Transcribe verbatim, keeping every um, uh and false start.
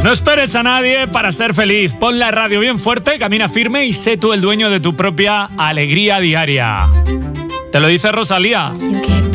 No esperes a nadie para ser feliz. Pon la radio bien fuerte, camina firme y sé tú el dueño de tu propia alegría diaria. Te lo dice Rosalía.